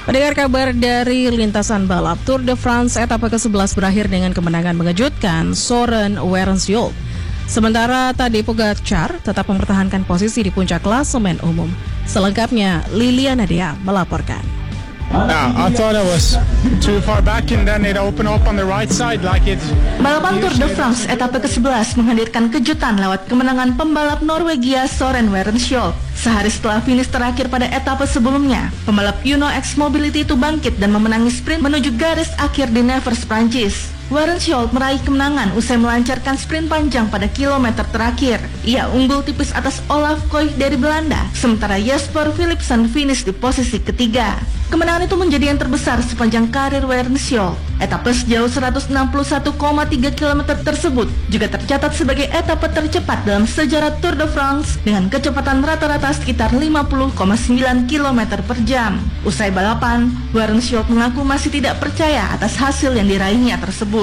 Mendengar kabar dari lintasan balap, Tour de France etapa ke-11 berakhir dengan kemenangan mengejutkan Søren Werenskiold. Sementara Tadej Pogacar tetap mempertahankan posisi di puncak klasemen umum. Selengkapnya, Liliana Dea melaporkan. I thought I was too far back and then it opened up on the right side like it. Balapan Tour de France etapa ke-11 menghadirkan kejutan lewat kemenangan pembalap Norwegia Søren Werenskiold. Sehari setelah finish terakhir pada etapa sebelumnya, pembalap Uno X Mobility itu bangkit dan memenangi sprint menuju garis akhir di Nevers, Prancis. Werenskiold meraih kemenangan usai melancarkan sprint panjang pada kilometer terakhir. Ia unggul tipis atas Olaf Koch dari Belanda, sementara Jesper Philipsen finish di posisi ketiga. Kemenangan itu menjadi yang terbesar sepanjang karir Werenskiold. Etapa sejauh 161,3 km tersebut juga tercatat sebagai etapa tercepat dalam sejarah Tour de France dengan kecepatan rata-rata sekitar 50,9 km per jam. Usai balapan, Werenskiold mengaku masih tidak percaya atas hasil yang diraihnya tersebut.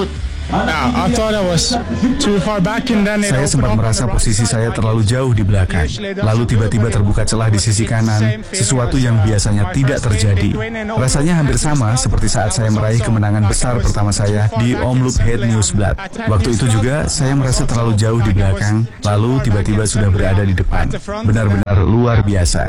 Saya sempat merasa posisi saya terlalu jauh di belakang. Lalu tiba-tiba terbuka celah di sisi kanan, sesuatu yang biasanya tidak terjadi. Rasanya hampir sama seperti saat saya meraih kemenangan besar pertama saya di Omloop Het Nieuwsblad. Waktu itu juga saya merasa terlalu jauh di belakang, lalu tiba-tiba sudah berada di depan. Benar-benar luar biasa.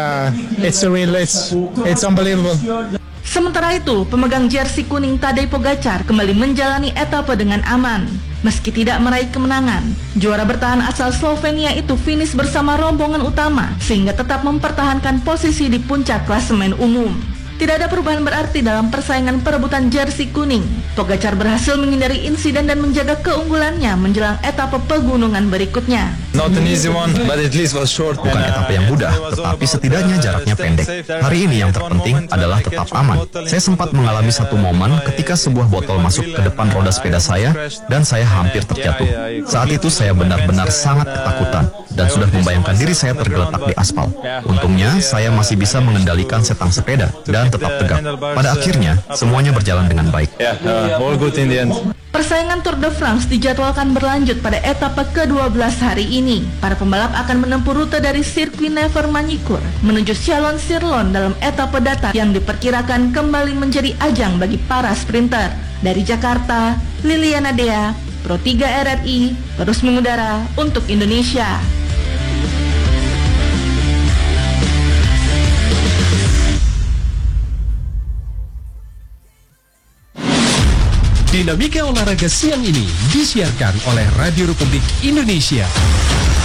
It's unbelievable. Sementara itu, pemegang jersey kuning Tadej Pogacar kembali menjalani etapa dengan aman. Meski tidak meraih kemenangan, juara bertahan asal Slovenia itu finish bersama rombongan utama sehingga tetap mempertahankan posisi di puncak klasemen umum. Tidak ada perubahan berarti dalam persaingan perebutan jersey kuning. Pogacar berhasil menghindari insiden dan menjaga keunggulannya menjelang etapa pegunungan berikutnya. Bukan etapa yang mudah, tetapi setidaknya jaraknya pendek. Hari ini yang terpenting adalah tetap aman. Saya sempat mengalami satu momen ketika sebuah botol masuk ke depan roda sepeda saya dan saya hampir terjatuh. Saat itu saya benar-benar sangat ketakutan dan sudah membayangkan diri saya tergeletak di aspal. Untungnya saya masih bisa mengendalikan setang sepeda dan tetap tegap. Pada akhirnya semuanya berjalan dengan baik. Persaingan Tour de France dijadwalkan berlanjut pada etapa ke-12 hari ini. Para pembalap akan menempuh rute dari sirkuit Nevers-Manicourt menuju Chalon-sur-Saône dalam etapa datar yang diperkirakan kembali menjadi ajang bagi para sprinter. Dari Jakarta, Liliana Dea, Pro 3 RRI, terus mengudara untuk Indonesia. Dinamika olahraga siang ini disiarkan oleh Radio Republik Indonesia.